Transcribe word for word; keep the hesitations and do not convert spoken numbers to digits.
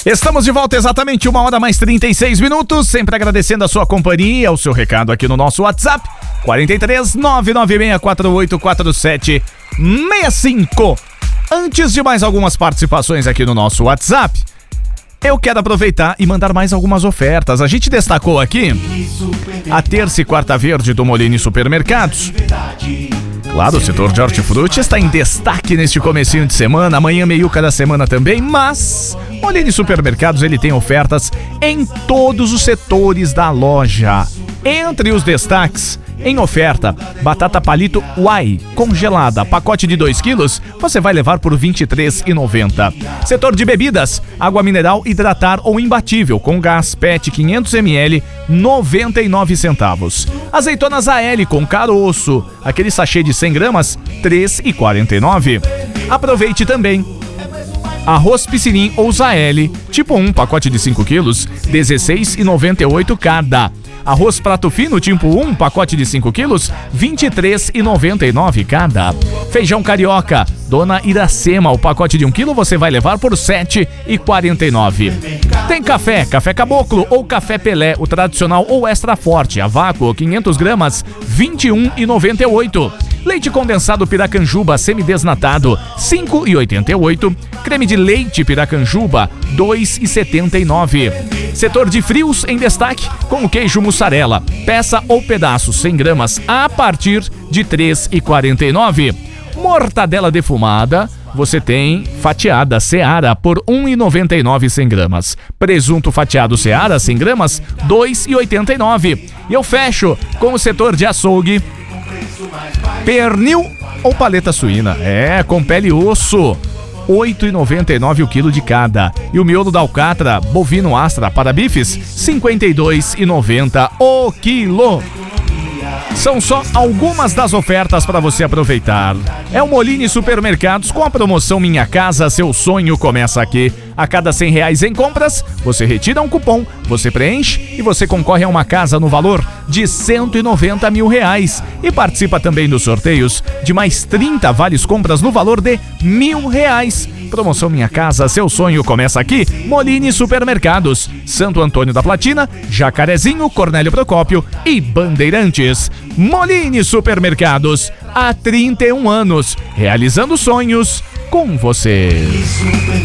Estamos de volta exatamente uma hora mais trinta e seis minutos, sempre agradecendo a sua companhia, o seu recado aqui no nosso WhatsApp, quarenta e três, nove nove seis quatro oito quatro sete seis cinco. Antes de mais algumas participações aqui no nosso WhatsApp, eu quero aproveitar e mandar mais algumas ofertas. A gente destacou aqui a terça e quarta verde do Molini Supermercados. Claro, o setor de hortifruti está em destaque neste comecinho de semana, amanhã meiuca da semana também, mas Molini Supermercados ele tem ofertas em todos os setores da loja. Entre os destaques, em oferta, batata palito Uai, congelada, pacote de dois quilos, você vai levar por vinte e três reais e noventa centavos. Setor de bebidas, água mineral hidratar ou imbatível, com gás P E T quinhentos mililitros, noventa e nove centavos. Azeitonas A L com caroço, aquele sachê de cem gramas, três reais e quarenta e nove centavos. Aproveite também arroz piscinim ou Zael, tipo um, pacote de cinco quilos, dezesseis reais e noventa e oito centavos cada. Arroz prato fino tipo um, pacote de cinco quilos, vinte e três reais e noventa e nove centavos cada. Feijão carioca, Dona Iracema, o pacote de um quilo você vai levar por sete reais e quarenta e nove centavos. Tem café, café caboclo ou café Pelé, o tradicional ou extra forte, a vácuo, quinhentas gramas, vinte e um reais e noventa e oito centavos. Leite condensado Piracanjuba semidesnatado, cinco reais e oitenta e oito centavos. Creme de leite Piracanjuba, dois reais e setenta e nove centavos. Setor de frios em destaque com o queijo mussarela, peça ou pedaço cem gramas a partir de três reais e quarenta e nove centavos. Mortadela defumada, você tem fatiada Seara por um real e noventa e nove centavos cem gramas. Presunto fatiado Seara cem gramas, dois reais e oitenta e nove centavos. E eu fecho com o setor de açougue. Pernil ou paleta suína, é, com pele e osso, oito reais e noventa e nove centavos o quilo de cada. E o miolo da alcatra, bovino astra para bifes, cinquenta e dois reais e noventa centavos o quilo. São só algumas das ofertas para você aproveitar. É o Molini Supermercados com a promoção Minha Casa, Seu Sonho começa aqui. A cada cem reais em compras, você retira um cupom, você preenche e você concorre a uma casa no valor de cento e noventa mil reais. E participa também dos sorteios de mais trinta vales compras no valor de mil reais. Promoção Minha Casa, Seu Sonho começa aqui. Molini Supermercados, Santo Antônio da Platina, Jacarezinho, Cornélio Procópio e Bandeirantes. Molini Supermercados, há trinta e um anos, realizando sonhos com você.